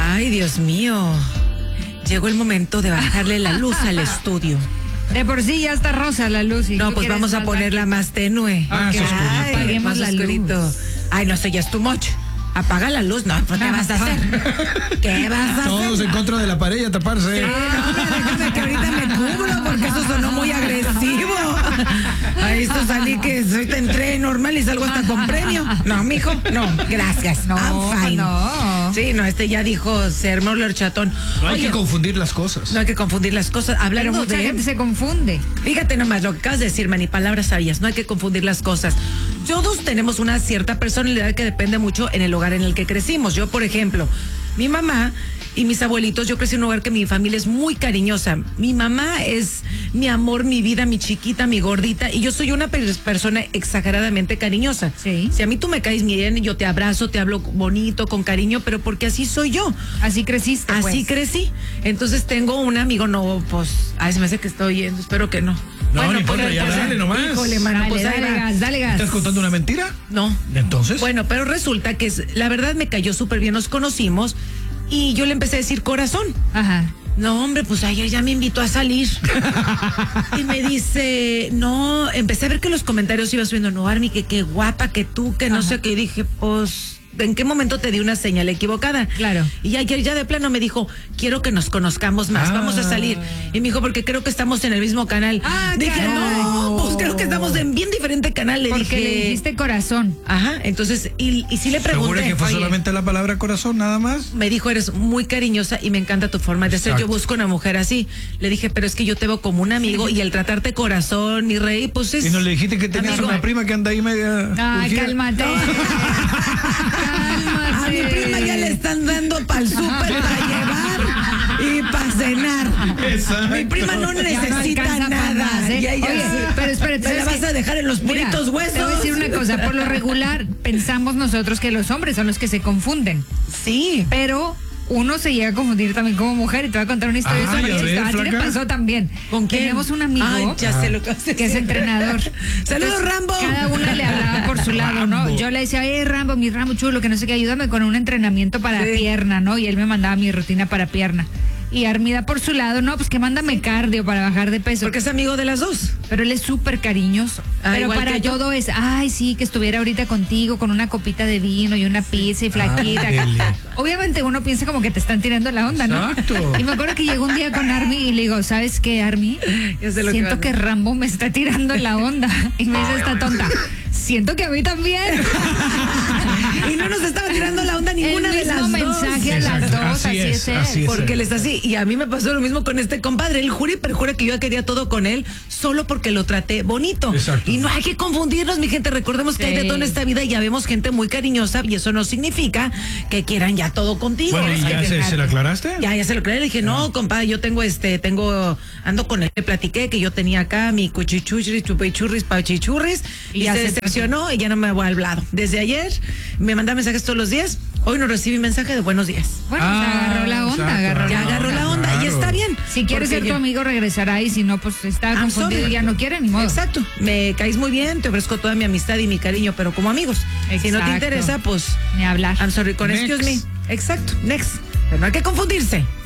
Ay, Dios mío. Llegó el momento de bajarle la luz al estudio. De por sí ya está rosa la luz. Y no, pues vamos a ponerla más tenue. Apaguemos la luz. Ay, no sé, ya es too much. Apaga la luz, no, pues ¿qué vas a hacer? ¿Qué vas a hacer? Todos en contra de la pared y a taparse. No, déjame que ahorita me cubro porque eso sonó muy agresivo. Ahí esto salí que te entré normal y salgo hasta con premio. No, mijo, no, gracias. No, I'm fine. no. Sí, no, ya dijo ser el chatón. No hay que confundir las cosas. No hay que confundir las cosas. Pero Hablando mucha de... gente se confunde. Fíjate nomás lo que acabas de decir, Manny, palabras sabias, no hay que confundir las cosas. Todos tenemos una cierta personalidad que depende mucho en el hogar en el que crecimos. Yo, por ejemplo, mi mamá y mis abuelitos, yo crecí en un hogar que mi familia es muy cariñosa. Mi mamá es mi amor, mi vida, mi chiquita, mi gordita, y yo soy una persona exageradamente cariñosa. Sí. Si a mí tú me caes bien, yo te abrazo, te hablo bonito, con cariño, pero porque así soy yo. Así creciste, Así crecí. Entonces tengo un amigo, no, pues, ay, se me hace que estoy yendo, espero que no. No, Bueno, no importa, pues, ya dale nomás. Híjole, mano, pues ahí va. dale gas. ¿Estás contando una mentira? No. ¿Entonces? Bueno, pero resulta que la verdad me cayó súper bien, nos conocimos y yo le empecé a decir corazón. Ajá. No, hombre, pues ayer ya me invitó a salir. Y me dice, no, empecé a ver que los comentarios iban subiendo, no, Armi, que qué guapa, que tú, que no sé qué. Y dije, pues, ¿en qué momento te di una señal equivocada? Claro. Y ayer ya de plano me dijo, quiero que nos conozcamos más, vamos a salir. Y me dijo, porque creo que estamos en el mismo canal. Dije, caray. no, pues creo que estamos en bien diferente canal. Le Porque dije, le dijiste corazón. ajá, entonces, y sí le pregunté. ¿Segura que fue oye, solamente la palabra corazón, nada más? me dijo, eres muy cariñosa y me encanta tu forma de ser. Exacto. Yo busco una mujer así. Le dije, pero es que yo te veo como un amigo y el tratarte corazón, mi rey, pues es... Y no le dijiste que tenías amigo. una prima que anda ahí media... Ay, urgida? cálmate. A mi prima ya le están dando para el súper, para llevar y para cenar. Exacto. Mi prima no necesita alcanza para nada. más, ¿eh? Y ella Oye, sí. pero espérate, ¿Me la ¿sabes vas a dejar en los Mira, puritos huesos? Te voy a decir una cosa, por lo regular pensamos nosotros que los hombres son los que se confunden, Sí. pero uno se llega a confundir también como mujer, y te voy a contar una historia Ah, súper ya ves, chistosa. A ti le flaca. pasó también. ¿Con quién? Tenemos un amigo Ay, ya sé lo que hace. que es entrenador. Saludos, Entonces, Rambo. Cada una le hablaba por su lado, ¿no? Rambo. Yo le decía, Rambo, mi Rambo chulo, que no sé qué, ayúdame con un entrenamiento para Sí. pierna, ¿no? Y él me mandaba mi rutina para pierna. Y Armida por su lado, no, pues que mándame cardio para bajar de peso. Porque es amigo de las dos. Pero él es súper cariñoso. Ah, pero igual para que yo. todo es, ay, sí, que estuviera ahorita contigo con una copita de vino y una pizza y flaquita. Ándele. Obviamente uno piensa como que te están tirando la onda, ¿no? Exacto. Y me acuerdo que llegó un día con Armi y le digo, ¿sabes qué, Armi? Ya sé lo que Siento vas a que Rambo me está tirando la onda. Y me dice esta tonta, siento que a mí también. Y no nos estaba tirando la onda ninguna El de las mismo dos. mensaje a las Exacto. dos, así es él. así es. Porque él está así. Y a mí me pasó lo mismo con este compadre. Él jura y perjura que yo quería todo con él solo porque lo traté bonito. Exacto. Y no hay que confundirnos, mi gente. Recordemos que hay de todo en esta vida y ya vemos gente muy cariñosa y eso no signichurri que quieran ya todo contigo. Bueno, ¿y Hay ya que se dejar- lo aclaraste? Ya se lo creí. Le dije, no, compadre, yo ando con él. Le platiqué que yo tenía acá mi cuchichurris, chupaichurris, pachichurris. Y Y ya se se decepcionó y ya no me ha hablado. Desde ayer me manda mensajes todos los días. Hoy no recibí mensaje de buenos días. Bueno, pues agarró la onda, exacto. agarró Ya la onda. agarró la onda y Claro. está bien. Si quieres Porque ser tu yo- amigo, regresará, y si no, pues está I'm confundido sorry. y ya no quiere, ni modo. Exacto, me caes muy bien, te ofrezco toda mi amistad y mi cariño, pero como amigos. Si no te Exacto. interesa, pues Ni hablar. I'm sorry, con Next. excuse me. Exacto, next. Pero no hay que confundirse.